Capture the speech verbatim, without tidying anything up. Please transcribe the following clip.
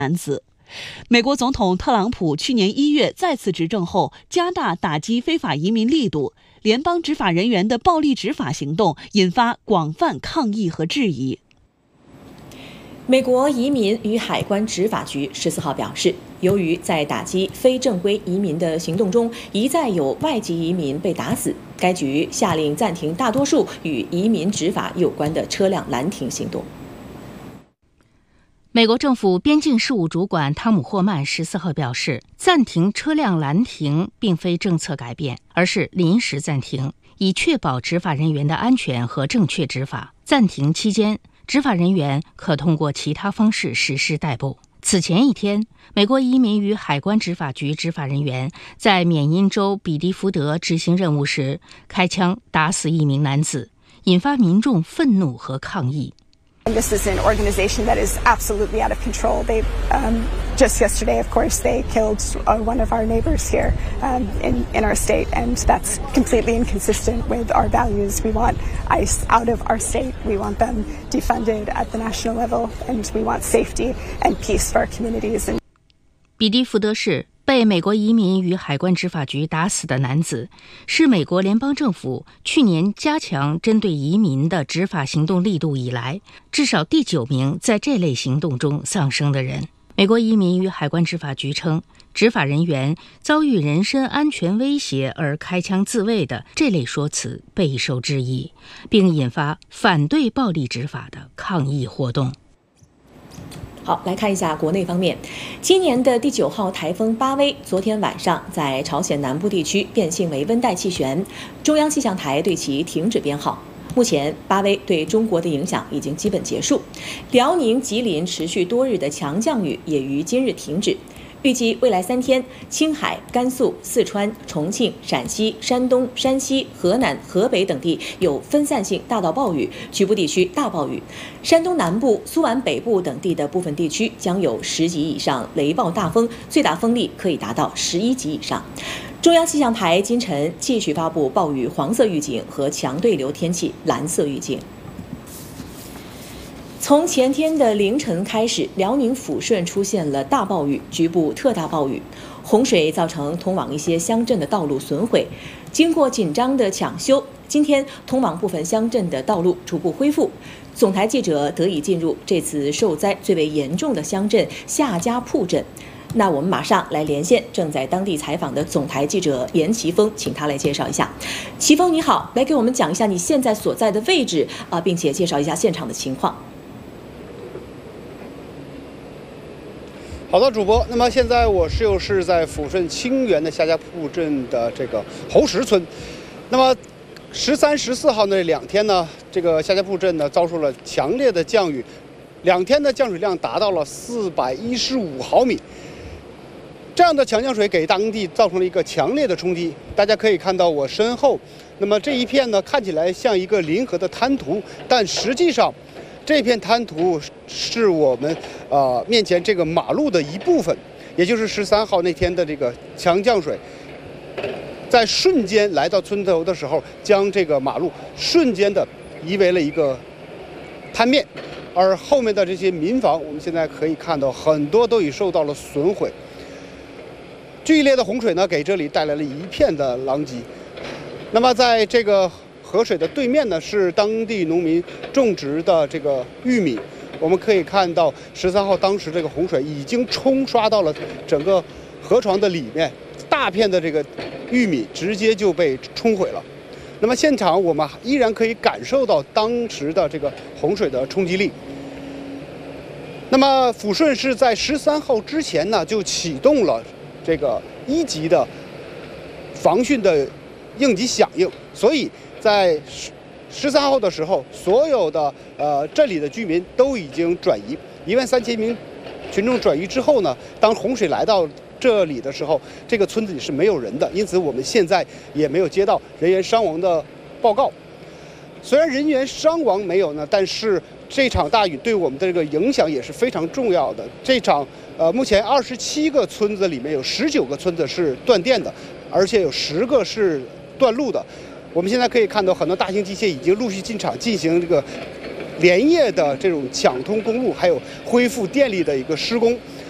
男子。美国总统特朗普去年一月再次执政后，加大打击非法移民力度，联邦执法人员的暴力执法行动引发广泛抗议和质疑。 美国移民与海关执法局十四号表示，由于在打击非正规移民的行动中，一再有外籍移民被打死，该局下令暂停大多数与移民执法有关的车辆拦停行动。 美国政府边境事务主管汤姆·霍曼十四号表示，暂停车辆拦停并非政策改变，而是临时暂停，以确保执法人员的安全和正确执法。暂停期间，执法人员可通过其他方式实施逮捕。此前一天，美国移民与海关执法局执法人员在缅因州比迪福德执行任务时，开枪打死一名男子，引发民众愤怒和抗议。 This is an organization that is absolutely out of control. They um, just yesterday, of course, they killed uh, one of our neighbors here um, in, in our state, and that's completely inconsistent with our values. We want ICE out of our state. We want them defunded at the national level, and we want safety and peace for our communities. And 比迪福德市被美国移民与海关执法局打死的男子，是美国联邦政府去年加强针对移民的执法行动力度以来，至少第九名在这类行动中丧生的人。美国移民与海关执法局称，执法人员遭遇人身安全威胁而开枪自卫的这类说辞备受质疑，并引发反对暴力执法的抗议活动。 好，来看一下国内方面，今年的第九号台风巴威昨天晚上在朝鲜南部地区变性为温带气旋，中央气象台对其停止编号。目前巴威对中国的影响已经基本结束，辽宁、吉林持续多日的强降雨也于今日停止。预计未来三天，青海、甘肃、四川、重庆、陕西、山东、山西、河南、河北等地有分散性大到暴雨，局部地区大暴雨。山东南部、苏皖北部等地的部分地区将有十级以上雷暴大风，最大风力可以达到十一级以上。中央气象台今晨继续发布暴雨黄色预警和强对流天气蓝色预警。从前天的凌晨开始，辽宁抚顺出现了大暴雨，局部特大暴雨，洪水造成通往一些乡镇的道路损毁。经过紧张的抢修，今天通往部分乡镇的道路逐步恢复。总台记者得以进入这次受灾最为严重的乡镇夏家铺镇。那我们马上来连线正在当地采访的总台记者严奇峰，请他来介绍一下。奇峰你好，来给我们讲一下你现在所在的位置啊，并且介绍一下现场的情况。 好的，主播。那么现在我是又是在抚顺清源的夏家铺镇的这个侯石村。那么十三、十四号那两天呢，这个夏家铺镇呢遭受了强烈的降雨，两天的降水量达到了四百一十五毫米。这样的强降水给当地造成了一个强烈的冲击。大家可以看到我身后，那么这一片呢看起来像一个临河的滩涂，但实际上这片滩涂是我们呃面前这个马路的一部分，也就是十三号那天的这个强降水，在瞬间来到村头的时候，将这个马路瞬间的夷为了一个滩面，而后面的这些民房，我们现在可以看到很多都已受到了损毁。剧烈的洪水呢，给这里带来了一片的狼藉。那么在这个河水的对面呢，是当地农民种植的这个玉米。我们可以看到，十三号当时这个洪水已经冲刷到了整个河床的里面，大片的这个玉米直接就被冲毁了。那么现场我们依然可以感受到当时的这个洪水的冲击力。那么抚顺是在十三号之前呢，就启动了这个一级的防汛的应急响应，所以在十三号的时候，所有的呃镇里的居民都已经转移，一万三千名群众转移之后呢，当洪水来到这里的时候，这个村子里是没有人的，因此我们现在也没有接到人员伤亡的报告。虽然人员伤亡没有呢，但是这场大雨对我们的这个影响也是非常重要的。这场呃，目前二十七个村子里面有十九个村子是断电的，而且有十个是断路的。我们现在可以看到，很多大型机械已经陆续进场进行这个连夜的这种抢通公路，还有恢复电力的一个施工。